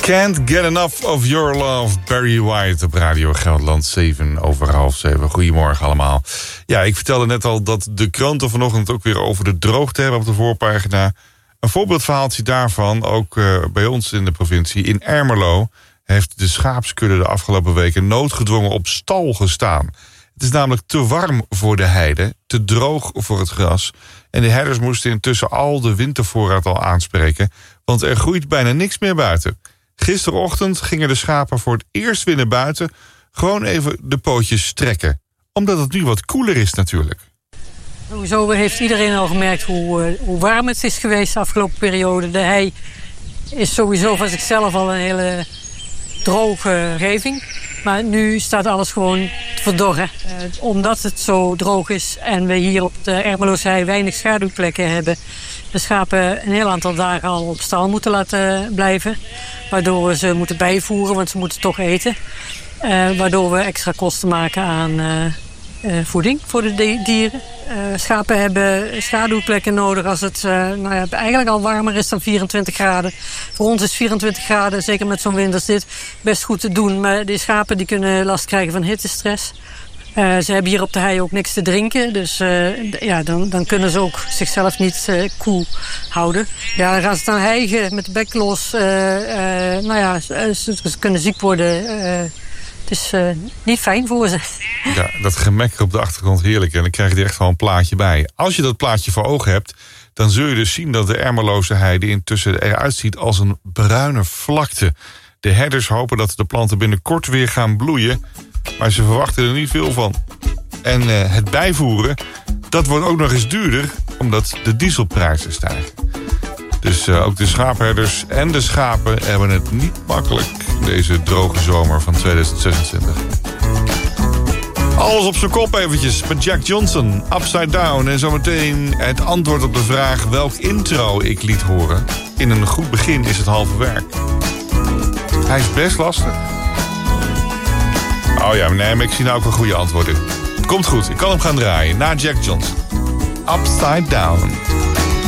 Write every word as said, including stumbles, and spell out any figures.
Can't get enough of your love, Barry White op Radio Gelderland, zeven over half zeven. Goedemorgen allemaal. Ja, ik vertelde net al dat de kranten vanochtend ook weer over de droogte hebben op de voorpagina. Een voorbeeldverhaaltje daarvan, ook uh, bij ons in de provincie. In Ermelo heeft de schaapskudde de afgelopen weken noodgedwongen op stal gestaan. Het is namelijk te warm voor de heide, te droog voor het gras. En de herders moesten intussen al de wintervoorraad al aanspreken, want er groeit bijna niks meer buiten. Gisterochtend gingen de schapen voor het eerst weer naar buiten, gewoon even de pootjes strekken. Omdat het nu wat koeler is natuurlijk. Sowieso heeft iedereen al gemerkt hoe, uh, hoe warm het is geweest de afgelopen periode. De hei is sowieso van zichzelf al een hele droge omgeving. Maar nu staat alles gewoon te verdorren. Uh, omdat het zo droog is en we hier op de Ermeloze hei weinig schaduwplekken hebben, de schapen een heel aantal dagen al op stal moeten laten blijven. Waardoor we ze moeten bijvoeren, want ze moeten toch eten. Uh, waardoor we extra kosten maken aan uh, uh, voeding voor de di- dieren. Uh, schapen hebben schaduwplekken nodig als het uh, nou ja, eigenlijk al warmer is dan vierentwintig graden. Voor ons is vierentwintig graden, zeker met zo'n wind als dit, best goed te doen. Maar die schapen die kunnen last krijgen van hittestress. Uh, ze hebben hier op de hei ook niks te drinken. Dus uh, ja, dan, dan kunnen ze ook zichzelf niet uh, koel houden. Ja, dan gaan ze dan hijgen met de bek los. Uh, uh, nou ja, ze, ze kunnen ziek worden. Uh, het is uh, niet fijn voor ze. Ja, dat gemekker op de achtergrond heerlijk. En dan krijg je er echt wel een plaatje bij. Als je dat plaatje voor ogen hebt, dan zul je dus zien dat de Ermeloze heide intussen eruit ziet als een bruine vlakte. De herders hopen dat de planten binnenkort weer gaan bloeien, maar ze verwachten er niet veel van. En uh, het bijvoeren, dat wordt ook nog eens duurder, omdat de dieselprijzen stijgen. Dus uh, ook de schaapherders en de schapen hebben het niet makkelijk deze droge zomer van tweeduizend zesentwintig. Alles op zijn kop eventjes met Jack Johnson, Upside Down. En zometeen het antwoord op de vraag welk intro ik liet horen. In een goed begin is het halve werk. Hij is best lastig. Oh ja, nee, maar ik zie nou ook een goede antwoord in. Komt goed, ik kan hem gaan draaien na Jack Johnson. Upside Down.